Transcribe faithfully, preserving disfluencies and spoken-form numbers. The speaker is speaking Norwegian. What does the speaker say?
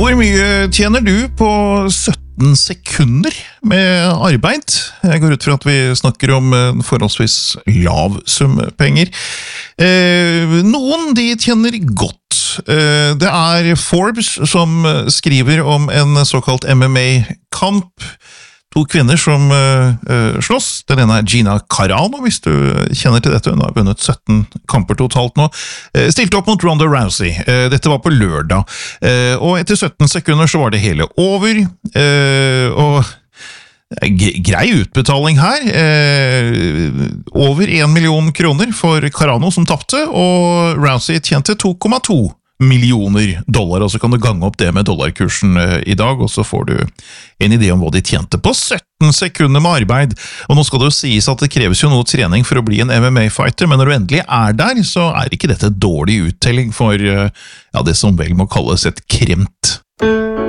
Hvor mye tjener du på sytten sekunder med arbeid? Jeg går ut fra at vi snakker om en forholdsvis lav sum penger. Eh, noen de tjener godt. Eh, det er Forbes som skriver om en såkalt M M A-kamp. To kvinner som uh, uh, slåss. Den ene er Gina Carano, hvis du kjenner til dette. Hun har vunnet sytten kamper totalt nå. Uh, stilte opp mot Ronda Rousey. Uh, dette var på lørdag. Uh, og etter sytten sekunder så var det hele over. Uh, og grei utbetaling her. Uh, over en million kroner for Carano som tappte, og Rousey tjente to komma to millioner dollar, og så kan du gange opp det med dollarkursen i dag, og så får du en idé om hva de tjente på sytten sekunder med arbeid. Og nå skal det jo sies at det kreves jo noe trening for å bli en M M A-fighter, men når du endelig er der, så er ikke dette dårlig uttelling for ja, det som vel må kalles et kremt.